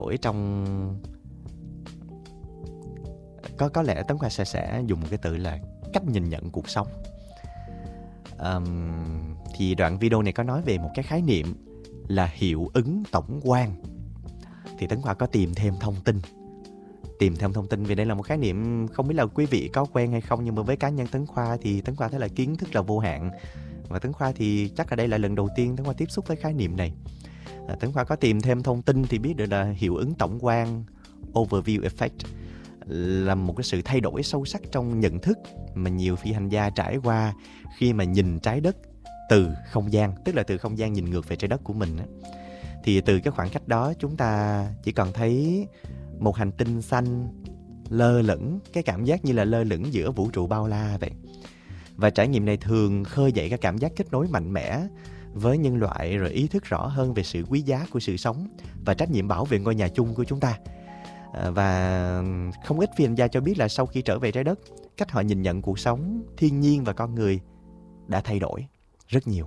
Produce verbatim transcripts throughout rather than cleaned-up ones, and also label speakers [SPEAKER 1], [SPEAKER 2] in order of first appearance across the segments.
[SPEAKER 1] đổi trong có có lẽ Tấn Khoa sẽ sẽ dùng một cái từ là cách nhìn nhận cuộc sống. Um, thì đoạn video này có nói về một cái khái niệm là hiệu ứng tổng quan. Thì Tấn Khoa có tìm thêm thông tin tìm thêm thông tin về đây là một khái niệm không biết là quý vị có quen hay không, nhưng mà với cá nhân Tấn Khoa thì Tấn Khoa thấy là kiến thức là vô hạn, và Tấn Khoa thì chắc là đây là lần đầu tiên Tấn Khoa tiếp xúc với khái niệm này. à, Tấn Khoa có tìm thêm thông tin thì biết được là hiệu ứng tổng quan, overview effect, là một cái sự thay đổi sâu sắc trong nhận thức mà nhiều phi hành gia trải qua khi mà nhìn trái đất từ không gian, tức là từ không gian nhìn ngược về trái đất của mình. Thì từ cái khoảng cách đó chúng ta chỉ còn thấy một hành tinh xanh lơ lửng, cái cảm giác như là lơ lửng giữa vũ trụ bao la vậy. Và trải nghiệm này thường khơi dậy cái cảm giác kết nối mạnh mẽ với nhân loại, rồi ý thức rõ hơn về sự quý giá của sự sống và trách nhiệm bảo vệ ngôi nhà chung của chúng ta. Và không ít phi hành gia cho biết là sau khi trở về trái đất, cách họ nhìn nhận cuộc sống, thiên nhiên và con người đã thay đổi rất nhiều.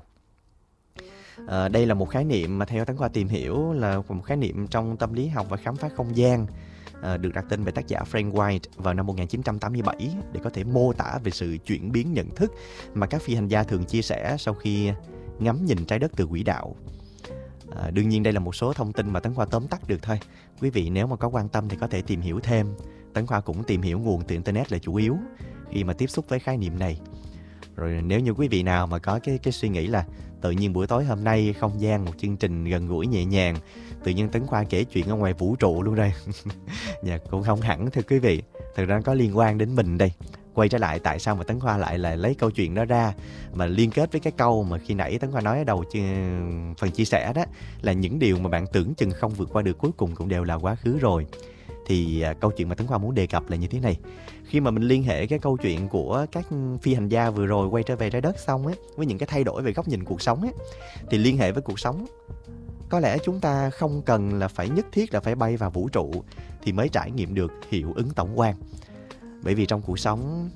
[SPEAKER 1] À, đây là một khái niệm mà theo Tấn Khoa tìm hiểu là một khái niệm trong tâm lý học và khám phá không gian, à, được đặt tên bởi tác giả Frank White vào năm một nghìn chín trăm tám mươi bảy để có thể mô tả về sự chuyển biến nhận thức mà các phi hành gia thường chia sẻ sau khi ngắm nhìn trái đất từ quỹ đạo. À, đương nhiên đây là một số thông tin mà Tấn Khoa tóm tắt được thôi. Quý vị nếu mà có quan tâm thì có thể tìm hiểu thêm. Tấn Khoa cũng tìm hiểu nguồn từ Internet là chủ yếu khi mà tiếp xúc với khái niệm này. Rồi nếu như quý vị nào mà có cái, cái suy nghĩ là tự nhiên buổi tối hôm nay không gian một chương trình gần gũi nhẹ nhàng, tự nhiên Tấn Khoa kể chuyện ở ngoài vũ trụ luôn đây. Dạ, cũng không hẳn thưa quý vị. Thực ra có liên quan đến mình đây. Quay trở lại tại sao mà Tấn Khoa lại là lấy câu chuyện đó ra mà liên kết với cái câu mà khi nãy Tấn Khoa nói ở đầu phần chia sẻ đó, là những điều mà bạn tưởng chừng không vượt qua được cuối cùng cũng đều là quá khứ rồi. Thì à, câu chuyện mà Tấn Khoa muốn đề cập là như thế này. Khi mà mình liên hệ cái câu chuyện của các phi hành gia vừa rồi quay trở về trái đất xong ấy, với những cái thay đổi về góc nhìn cuộc sống ấy, thì liên hệ với cuộc sống, có lẽ chúng ta không cần là phải nhất thiết là phải bay vào vũ trụ thì mới trải nghiệm được hiệu ứng tổng quan. Bởi vì trong cuộc sống,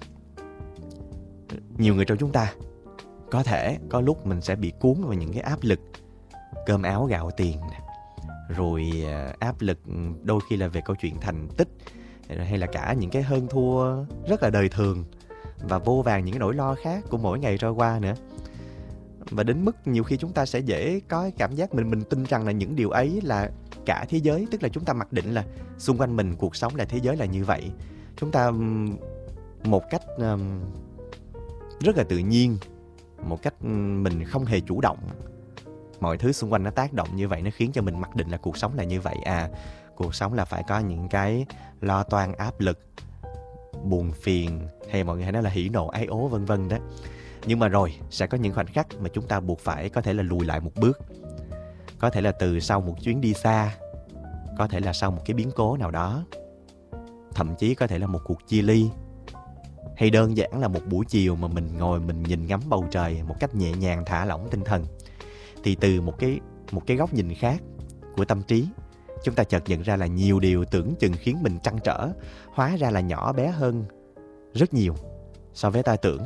[SPEAKER 1] nhiều người trong chúng ta có thể có lúc mình sẽ bị cuốn vào những cái áp lực cơm áo gạo tiền, rồi áp lực đôi khi là về câu chuyện thành tích, hay là cả những cái hơn thua rất là đời thường, và vô vàn những cái nỗi lo khác của mỗi ngày trôi qua nữa. Và đến mức nhiều khi chúng ta sẽ dễ có cảm giác mình mình tin rằng là những điều ấy là cả thế giới, tức là chúng ta mặc định là xung quanh mình cuộc sống là thế giới là như vậy. Chúng ta một cách um, rất là tự nhiên, một cách mình không hề chủ động, mọi thứ xung quanh nó tác động như vậy, nó khiến cho mình mặc định là cuộc sống là như vậy. À, cuộc sống là phải có những cái lo toan, áp lực, buồn phiền, hay mọi người hay nói là hỉ nộ ái ố vân vân đó. Nhưng mà rồi sẽ có những khoảnh khắc mà chúng ta buộc phải có thể là lùi lại một bước. Có thể là từ sau một chuyến đi xa, có thể là sau một cái biến cố nào đó, thậm chí có thể là một cuộc chia ly, hay đơn giản là một buổi chiều mà mình ngồi mình nhìn ngắm bầu trời một cách nhẹ nhàng, thả lỏng tinh thần. Thì từ một cái, một cái góc nhìn khác của tâm trí, chúng ta chợt nhận ra là nhiều điều tưởng chừng khiến mình trăn trở hóa ra là nhỏ bé hơn rất nhiều so với ta tưởng.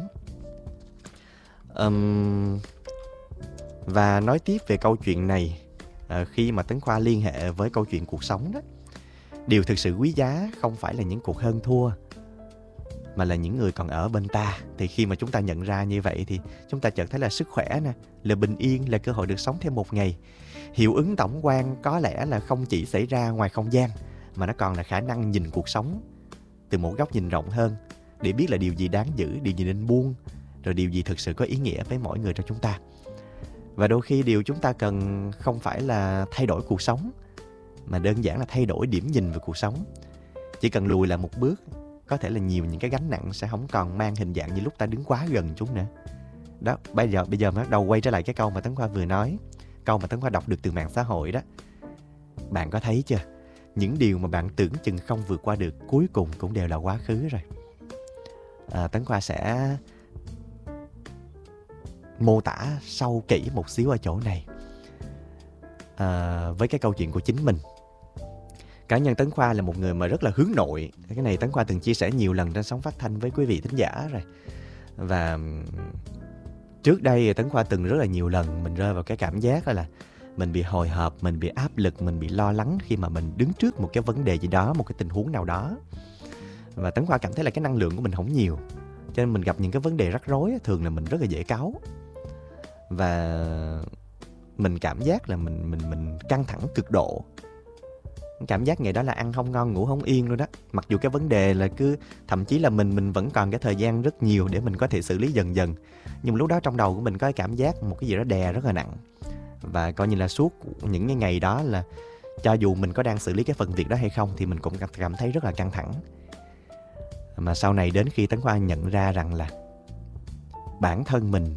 [SPEAKER 1] Um, và nói tiếp về câu chuyện này, uh, khi mà Tấn Khoa liên hệ với câu chuyện cuộc sống đó, điều thực sự quý giá không phải là những cuộc hơn thua, mà là những người còn ở bên ta. Thì khi mà chúng ta nhận ra như vậy thì chúng ta chợt thấy là sức khỏe nè, là bình yên, là cơ hội được sống thêm một ngày. Hiệu ứng tổng quan có lẽ là không chỉ xảy ra ngoài không gian, mà nó còn là khả năng nhìn cuộc sống từ một góc nhìn rộng hơn, để biết là điều gì đáng giữ, điều gì nên buông, rồi điều gì thực sự có ý nghĩa với mỗi người trong chúng ta. Và đôi khi điều chúng ta cần không phải là thay đổi cuộc sống, mà đơn giản là thay đổi điểm nhìn về cuộc sống. Chỉ cần lùi lại một bước, có thể là nhiều những cái gánh nặng sẽ không còn mang hình dạng như lúc ta đứng quá gần chúng nữa. Đó, bây giờ bây giờ mới bắt đầu quay trở lại cái câu mà Tấn Khoa vừa nói, câu mà Tấn Khoa đọc được từ mạng xã hội đó. Bạn có thấy chưa? Những điều mà bạn tưởng chừng không vượt qua được cuối cùng cũng đều là quá khứ rồi. À, Tấn Khoa sẽ mô tả sâu kỹ một xíu ở chỗ này, à, với cái câu chuyện của chính mình. Cá nhân Tấn Khoa là một người mà rất là hướng nội. Cái này Tấn Khoa từng chia sẻ nhiều lần trên sóng phát thanh với quý vị thính giả rồi. Và trước đây Tấn Khoa từng rất là nhiều lần mình rơi vào cái cảm giác là mình bị hồi hộp, mình bị áp lực, mình bị lo lắng khi mà mình đứng trước một cái vấn đề gì đó, một cái tình huống nào đó. Và Tấn Khoa cảm thấy là cái năng lượng của mình không nhiều, cho nên mình gặp những cái vấn đề rắc rối thường là mình rất là dễ cáu. Và mình cảm giác là mình mình mình căng thẳng cực độ. Cảm giác ngày đó là ăn không ngon, ngủ không yên luôn đó. Mặc dù cái vấn đề là cứ thậm chí là mình mình vẫn còn cái thời gian rất nhiều để mình có thể xử lý dần dần. Nhưng mà lúc đó trong đầu của mình có cái cảm giác một cái gì đó đè rất là nặng. Và coi như là suốt những cái ngày đó là cho dù mình có đang xử lý cái phần việc đó hay không thì mình cũng cảm thấy rất là căng thẳng. Mà sau này đến khi Tấn Khoa nhận ra rằng là bản thân mình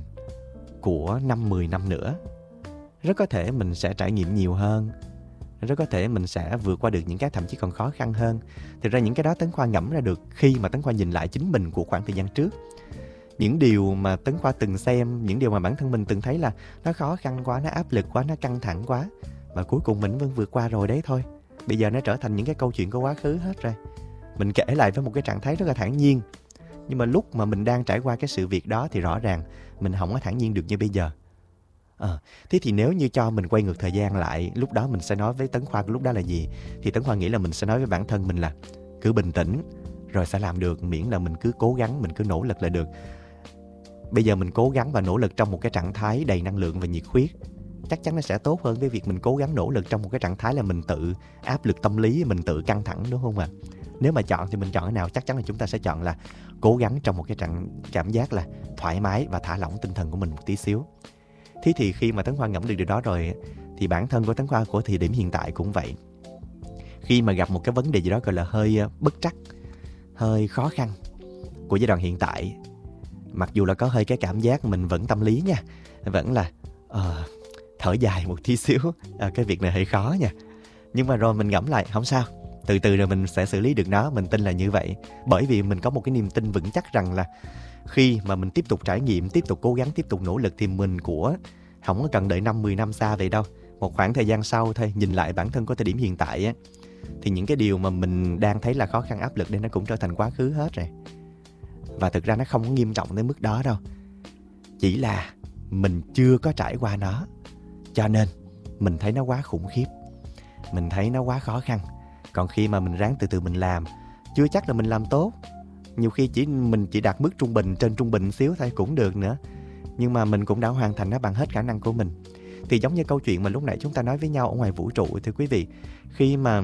[SPEAKER 1] của năm mười năm nữa, rất có thể mình sẽ trải nghiệm nhiều hơn, rất có thể mình sẽ vượt qua được những cái thậm chí còn khó khăn hơn. Thực ra những cái đó Tấn Khoa ngẫm ra được khi mà Tấn Khoa nhìn lại chính mình của khoảng thời gian trước. Những điều mà Tấn Khoa từng xem, những điều mà bản thân mình từng thấy là nó khó khăn quá, nó áp lực quá, nó căng thẳng quá, và cuối cùng mình vẫn vượt qua rồi đấy thôi. Bây giờ nó trở thành những cái câu chuyện của quá khứ hết rồi. Mình kể lại với một cái trạng thái rất là thản nhiên. Nhưng mà lúc mà mình đang trải qua cái sự việc đó thì rõ ràng mình không có thản nhiên được như bây giờ. À, thế thì nếu như cho mình quay ngược thời gian lại, lúc đó mình sẽ nói với Tấn Khoa lúc đó là gì? Thì Tấn Khoa nghĩ là mình sẽ nói với bản thân mình là cứ bình tĩnh, rồi sẽ làm được, miễn là mình cứ cố gắng, mình cứ nỗ lực là được. Bây giờ mình cố gắng và nỗ lực trong một cái trạng thái đầy năng lượng và nhiệt huyết, chắc chắn nó sẽ tốt hơn cái việc mình cố gắng nỗ lực trong một cái trạng thái là mình tự áp lực tâm lý, mình tự căng thẳng, đúng không ạ? À? Nếu mà chọn thì mình chọn cái nào? Chắc chắn là chúng ta sẽ chọn là cố gắng trong một cái trạng cảm giác là thoải mái và thả lỏng tinh thần của mình một tí xíu. Thế thì khi mà Tấn Khoa ngẫm được điều đó rồi thì bản thân của Tấn Khoa của thời điểm hiện tại cũng vậy. Khi mà gặp một cái vấn đề gì đó gọi là hơi bất trắc, hơi khó khăn của giai đoạn hiện tại, mặc dù là có hơi cái cảm giác mình vẫn tâm lý nha, vẫn là uh, thở dài một tí xíu, à, cái việc này hơi khó nha. Nhưng mà rồi mình ngẫm lại, không sao, từ từ rồi mình sẽ xử lý được nó, mình tin là như vậy. Bởi vì mình có một cái niềm tin vững chắc rằng là khi mà mình tiếp tục trải nghiệm, tiếp tục cố gắng, tiếp tục nỗ lực thì mình của không có cần đợi năm mười năm xa vậy đâu. Một khoảng thời gian sau thôi, nhìn lại bản thân của thời điểm hiện tại á, thì những cái điều mà mình đang thấy là khó khăn áp lực đây nó cũng trở thành quá khứ hết rồi. Và thực ra nó không có nghiêm trọng đến mức đó đâu. Chỉ là mình chưa có trải qua nó, cho nên mình thấy nó quá khủng khiếp, mình thấy nó quá khó khăn. Còn khi mà mình ráng từ từ mình làm, chưa chắc là mình làm tốt. Nhiều khi chỉ mình chỉ đạt mức trung bình, trên trung bình xíu thôi cũng được nữa. Nhưng mà mình cũng đã hoàn thành nó bằng hết khả năng của mình. Thì giống như câu chuyện mà lúc nãy chúng ta nói với nhau ở ngoài vũ trụ, thưa quý vị. Khi mà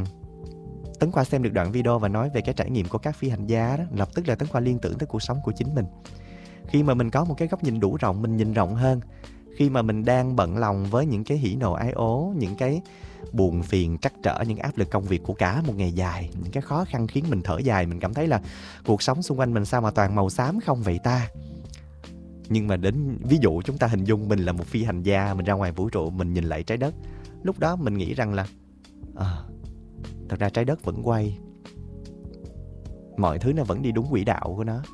[SPEAKER 1] Tấn Khoa xem được đoạn video và nói về cái trải nghiệm của các phi hành gia đó, lập tức là Tấn Khoa liên tưởng tới cuộc sống của chính mình. Khi mà mình có một cái góc nhìn đủ rộng, mình nhìn rộng hơn. Khi mà mình đang bận lòng với những cái hỉ nộ ái ố, những cái buồn phiền, trắc trở, những áp lực công việc của cả một ngày dài, những cái khó khăn khiến mình thở dài, mình cảm thấy là cuộc sống xung quanh mình sao mà toàn màu xám không vậy ta. Nhưng mà đến ví dụ chúng ta hình dung mình là một phi hành gia, mình ra ngoài vũ trụ, mình nhìn lại trái đất. Lúc đó mình nghĩ rằng là à, thật ra trái đất vẫn quay, mọi thứ nó vẫn đi đúng quỹ đạo của nó.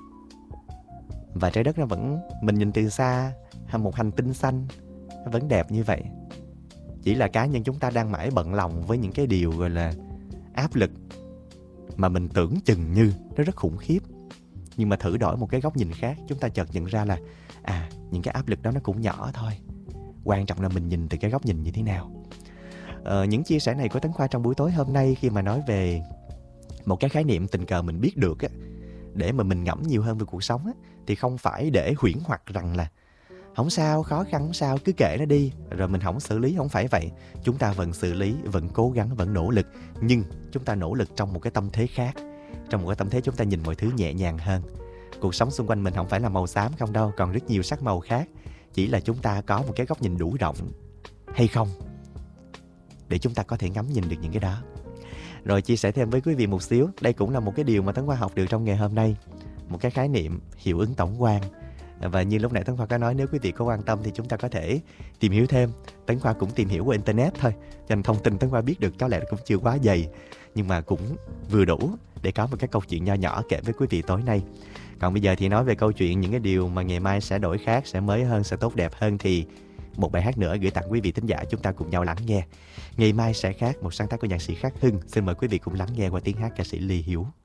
[SPEAKER 1] Và trái đất nó vẫn, mình nhìn từ xa, một hành tinh xanh, nó vẫn đẹp như vậy. Chỉ là cá nhân chúng ta đang mãi bận lòng với những cái điều gọi là áp lực mà mình tưởng chừng như nó rất khủng khiếp. Nhưng mà thử đổi một cái góc nhìn khác, chúng ta chợt nhận ra là à, những cái áp lực đó nó cũng nhỏ thôi. Quan trọng là mình nhìn từ cái góc nhìn như thế nào. Ờ, những chia sẻ này của Tấn Khoa trong buổi tối hôm nay khi mà nói về một cái khái niệm tình cờ mình biết được á, để mà mình ngẫm nhiều hơn về cuộc sống á, thì không phải để huyễn hoặc rằng là không sao, khó khăn không sao, cứ kệ nó đi, rồi mình không xử lý, không phải vậy. Chúng ta vẫn xử lý, vẫn cố gắng, vẫn nỗ lực. Nhưng chúng ta nỗ lực trong một cái tâm thế khác. Trong một cái tâm thế chúng ta nhìn mọi thứ nhẹ nhàng hơn. Cuộc sống xung quanh mình không phải là màu xám không đâu, còn rất nhiều sắc màu khác. Chỉ là chúng ta có một cái góc nhìn đủ rộng hay không để chúng ta có thể ngắm nhìn được những cái đó. Rồi chia sẻ thêm với quý vị một xíu, đây cũng là một cái điều mà Tấn Khoa học được trong ngày hôm nay. Một cái khái niệm hiệu ứng tổng quan. Và như lúc nãy Tấn Khoa có nói, nếu quý vị có quan tâm thì chúng ta có thể tìm hiểu thêm. Tấn Khoa cũng tìm hiểu qua internet thôi, cho nên thông tin Tấn Khoa biết được có lẽ cũng chưa quá dày, nhưng mà cũng vừa đủ để có một cái câu chuyện nho nhỏ kể với quý vị tối nay. Còn bây giờ thì nói về câu chuyện những cái điều mà ngày mai sẽ đổi khác, sẽ mới hơn, sẽ tốt đẹp hơn, thì một bài hát nữa gửi tặng quý vị thính giả, chúng ta cùng nhau lắng nghe. Ngày mai sẽ khác, một sáng tác của nhạc sĩ Khắc Hưng. Xin mời quý vị cùng lắng nghe qua tiếng hát ca sĩ Lê Hiếu.